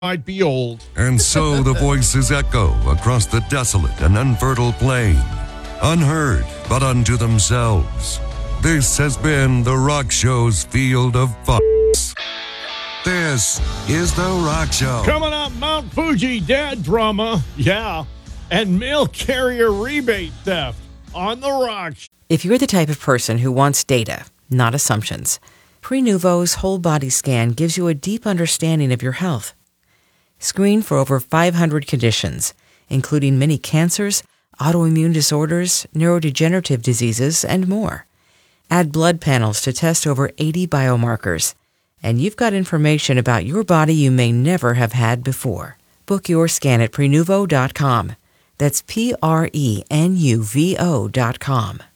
might be old. And so the voices echo across the desolate and unfertile plain, unheard but unto themselves. This has been The Rock Show's Field of Fox. This is The Rock Show. Coming up, Mount Fuji dad drama, and mail carrier rebate theft on The Rock. If you're the type of person who wants data, not assumptions, Prenuvo's whole body scan gives you a deep understanding of your health. Screen for over 500 conditions, including many cancers, autoimmune disorders, neurodegenerative diseases, and more. Add blood panels to test over 80 biomarkers, and you've got information about your body you may never have had before. Book your scan at Prenuvo.com. That's Prenuvo.com.